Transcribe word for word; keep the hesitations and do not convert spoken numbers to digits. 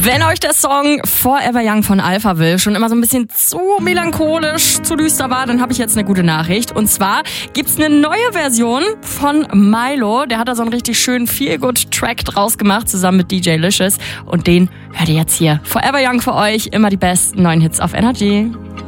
Wenn euch der Song Forever Young von Alphaville schon immer so ein bisschen zu melancholisch, zu düster war, dann habe ich jetzt eine gute Nachricht. Und zwar gibt's eine neue Version von Milo. Der hat da so einen richtig schönen Feel-Good-Track draus gemacht, zusammen mit D J Licious. Und den hört ihr jetzt hier. Forever Young für euch, immer die besten neuen Hits auf Energy.